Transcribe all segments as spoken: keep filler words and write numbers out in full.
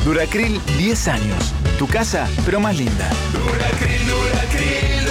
Duracril, diez años. Tu casa, pero más linda. Duracril, Duracril,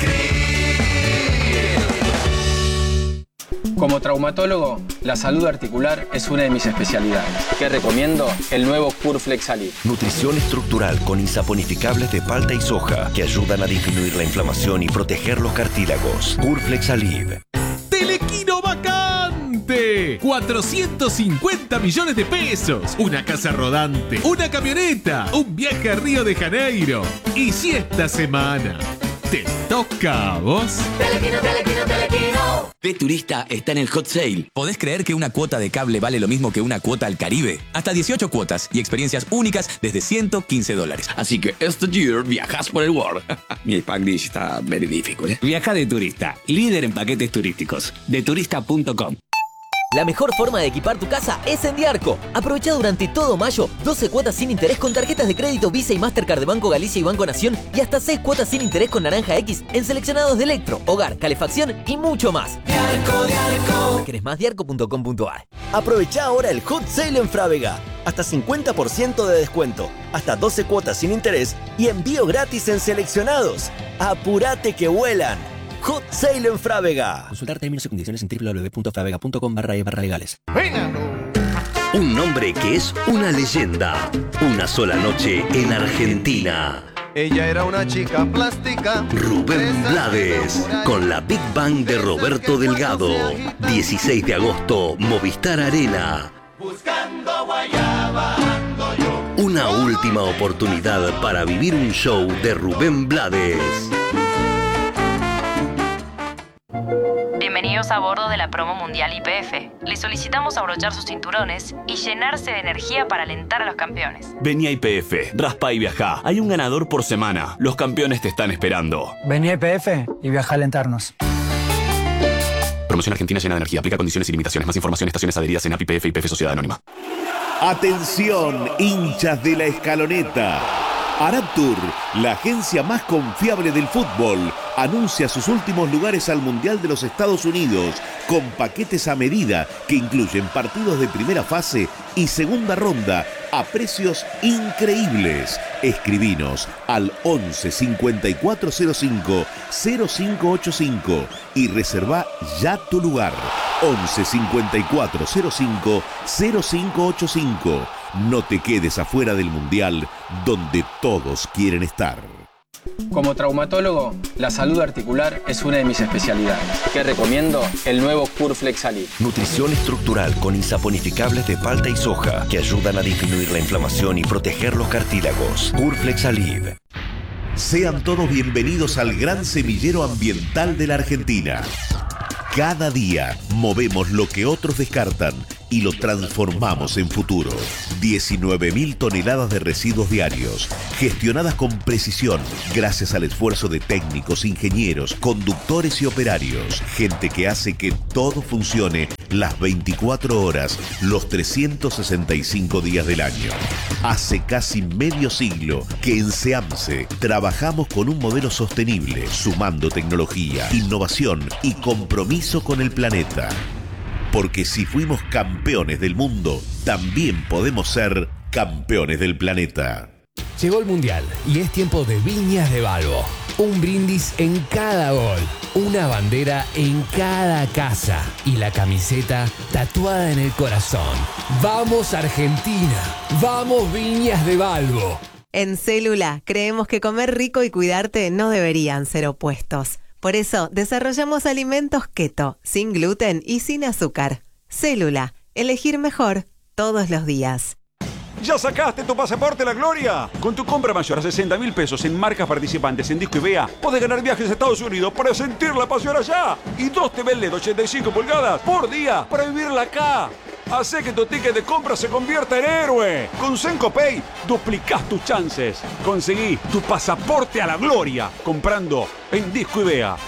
Duracril. Como traumatólogo, la salud articular es una de mis especialidades. ¿Qué recomiendo? El nuevo Curflexalib. Nutrición estructural con insaponificables de palta y soja que ayudan a disminuir la inflamación y proteger los cartílagos. Curflexalib. ¡Telequino vacante! cuatrocientos cincuenta millones de pesos, una casa rodante, una camioneta, un viaje a Río de Janeiro. Y si esta semana te toca a vos. Telequino, Telequino, Telequino. De Turista está en el hot sale. ¿Podés creer que una cuota de cable vale lo mismo que una cuota al Caribe? Hasta dieciocho cuotas y experiencias únicas desde ciento quince dólares. Así que este year viajas por el world. Mi Spanglish está very difficult, ¿eh? Viaja de Turista, líder en paquetes turísticos. de turista punto com. La mejor forma de equipar tu casa es en Diarco. Aprovecha durante todo mayo doce cuotas sin interés con tarjetas de crédito Visa y Mastercard de Banco Galicia y Banco Nación y hasta seis cuotas sin interés con Naranja X en seleccionados de electro, hogar, calefacción y mucho más. Diarco, Diarco. ¿Querés más? diarco punto com punto a r. Aprovecha ahora el hot sale en Frávega. Hasta cincuenta por ciento de descuento, hasta doce cuotas sin interés y envío gratis en seleccionados. ¡Apurate que vuelan! Hot Sale en Frávega. Consultar términos y condiciones en doble u doble u doble u punto frávega punto com barra e barra legales. Un nombre que es una leyenda. Una sola noche en Argentina. Ella era una chica plástica. Rubén Blades, con la Big Bang de Roberto Delgado. dieciséis de agosto, Movistar Arena. Buscando guayaba ando yo. Una última oportunidad para vivir un show de Rubén Blades. Bienvenidos a bordo de la promo mundial I P F. Les solicitamos abrochar sus cinturones y llenarse de energía para alentar a los campeones. Vení a I P F, raspa y viajá. Hay un ganador por semana. Los campeones te están esperando. Vení a I P F y viaja a alentarnos. Promoción argentina llena de energía. Aplica condiciones y limitaciones. Más información en estaciones adheridas en A P I P F y I P F Sociedad Anónima. Atención, hinchas de la Escaloneta. Araptur, la agencia más confiable del fútbol, anuncia sus últimos lugares al Mundial de los Estados Unidos con paquetes a medida que incluyen partidos de primera fase y segunda ronda a precios increíbles. Escribinos al once cincuenta y cuatro cero cinco cero cinco ochenta y cinco y reserva ya tu lugar. once cincuenta y cuatro cero cinco cero cinco ochenta y cinco. No te quedes afuera del Mundial, donde todos quieren estar. Como traumatólogo, la salud articular es una de mis especialidades. ¿Qué recomiendo? El nuevo Curflexalib. Nutrición estructural con insaponificables de palta y soja que ayudan a disminuir la inflamación y proteger los cartílagos. Curflexalib. Sean todos bienvenidos al gran semillero ambiental de la Argentina. Cada día movemos lo que otros descartan y lo transformamos en futuro. diecinueve mil toneladas de residuos diarios, gestionadas con precisión, gracias al esfuerzo de técnicos, ingenieros, conductores y operarios. Gente que hace que todo funcione las veinticuatro horas, los trescientos sesenta y cinco días del año. Hace casi medio siglo que en SEAMSE trabajamos con un modelo sostenible, sumando tecnología, innovación y compromiso con el planeta. Porque si fuimos campeones del mundo, también podemos ser campeones del planeta. Llegó el Mundial y es tiempo de Viñas de Balbo. Un brindis en cada gol, una bandera en cada casa y la camiseta tatuada en el corazón. ¡Vamos Argentina! ¡Vamos Viñas de Balbo! En Célula creemos que comer rico y cuidarte no deberían ser opuestos. Por eso desarrollamos alimentos keto, sin gluten y sin azúcar. Célula, elegir mejor todos los días. ¿Ya sacaste tu pasaporte a la gloria? Con tu compra mayor a sesenta mil pesos en marcas participantes en Disco y Vea, podés ganar viajes a Estados Unidos para sentir la pasión allá. Y dos T V L E D ochenta y cinco pulgadas por día para vivirla acá. Hacé que tu ticket de compra se convierta en héroe. Con Senco Pay duplicás tus chances. Conseguí tu pasaporte a la gloria comprando en Disco y Vea.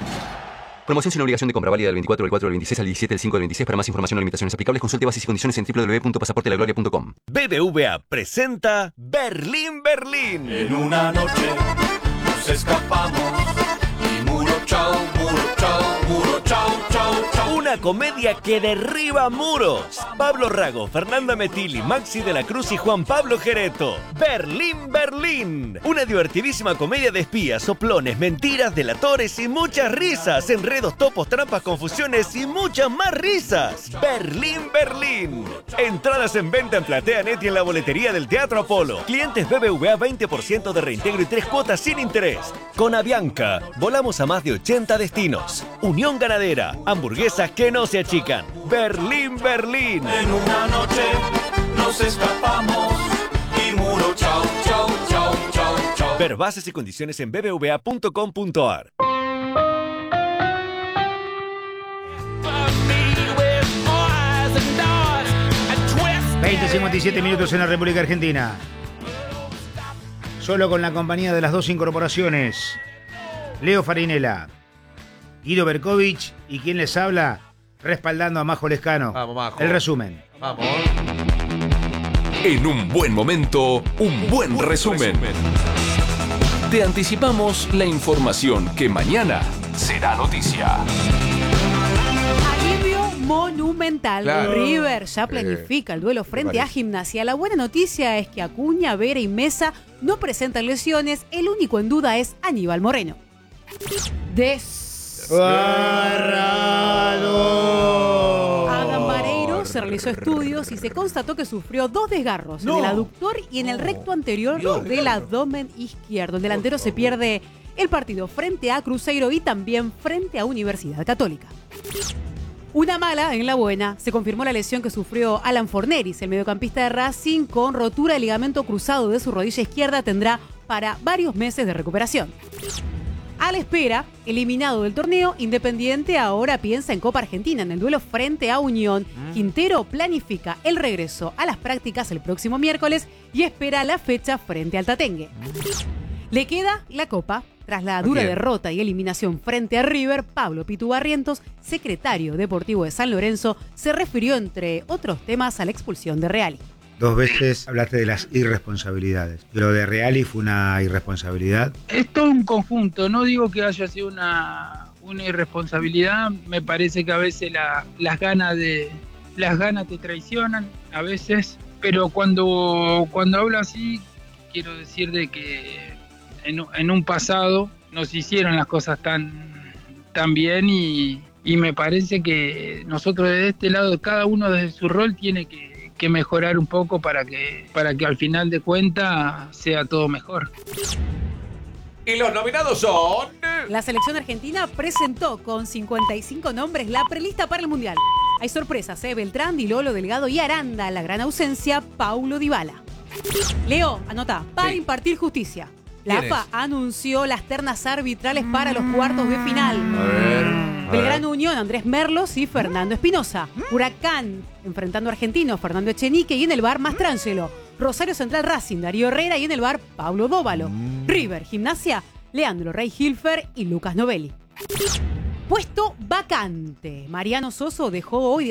Promoción sin obligación de compra, válida del veinticuatro del cuatro del veintiséis al diecisiete del cinco del veintiséis. Para más información o limitaciones aplicables, consulte bases y condiciones en doble u doble u doble u punto pasaporte la gloria punto com. B B V A presenta Berlín, Berlín. En una noche nos escapamos y muro chao, muro Muro, chau, muro, chau, chau, chau. Una comedia que derriba muros. Pablo Rago, Fernanda Metilli, Maxi de la Cruz y Juan Pablo Gereto. Berlín, Berlín. Una divertidísima comedia de espías, soplones, mentiras, delatores y muchas risas. Enredos, topos, trampas, confusiones y muchas más risas. Berlín, Berlín. Entradas en venta en PlateaNet y en la boletería del Teatro Apolo. Clientes B B V A veinte por ciento de reintegro y tres cuotas sin interés. Con Avianca, volamos a más de ochenta destinos. Unión Ganadera, hamburguesas que no se achican. Berlín, Berlín. En una noche nos escapamos y muro, chau, chau, chau, chau, chau. Ver bases y condiciones en b b v a punto com punto a r. veinte cincuenta y siete minutos en la República Argentina. Solo con la compañía de las dos incorporaciones. Leo Farinella, Guido Berkovich y quien les habla, respaldando a Majo Lescano. Vamos, Majo. El resumen. Vamos. En un buen momento, un buen resumen. Te anticipamos la información que mañana será noticia. Alivio monumental. Claro. River ya planifica el duelo frente a Gimnasia. La buena noticia es que Acuña, Vera y Mesa no presentan lesiones. El único en duda es Aníbal Moreno. Desgarrado. Adam Vareiro se realizó estudios y se constató que sufrió dos desgarros No. en el aductor y en el recto anterior Dios, del abdomen izquierdo. El delantero se pierde el partido frente a Cruzeiro y también frente a Universidad Católica. Una mala en la buena. Se confirmó la lesión que sufrió Alan Forneris, el mediocampista de Racing, con rotura de ligamento cruzado de su rodilla izquierda. Tendrá para varios meses de recuperación. A la espera, eliminado del torneo, Independiente ahora piensa en Copa Argentina, en el duelo frente a Unión. Quintero planifica el regreso a las prácticas el próximo miércoles y espera la fecha frente al Tatengue. Le queda la Copa. Tras la dura Bien. derrota y eliminación frente a River, Pablo Pitu Barrientos, secretario deportivo de San Lorenzo, se refirió, entre otros temas, a la expulsión de Reali. Dos veces hablaste de las irresponsabilidades. Lo de Reali fue una irresponsabilidad. Es todo un conjunto, no digo que haya sido una, una irresponsabilidad, me parece que a veces la- las ganas de las ganas te traicionan, a veces, pero cuando, cuando hablo así, quiero decir de que en, en un pasado nos hicieron las cosas tan, tan bien y, y me parece que nosotros desde este lado, cada uno desde su rol tiene que que mejorar un poco para que, para que al final de cuentas sea todo mejor. Y los nominados son... La selección argentina presentó con cincuenta y cinco nombres la prelista para el Mundial. Hay sorpresas, ¿eh? Beltrán, Di Lolo, Delgado y Aranda. La gran ausencia, Paulo Dybala. Leo, anota, para Sí. impartir justicia. La ¿Quién AFA es? anunció las ternas arbitrales para los cuartos de final. A ver. a Belgrano ver. Unión, Andrés Merlos y Fernando Espinosa. Huracán, enfrentando a Argentinos, Fernando Echenique. Y en el bar, Mastrangelo. Rosario Central Racing, Darío Herrera. Y en el bar, Pablo Dóvalo. River, Gimnasia, Leandro Rey Hilfer y Lucas Novelli. Puesto vacante. Mariano Soso dejó hoy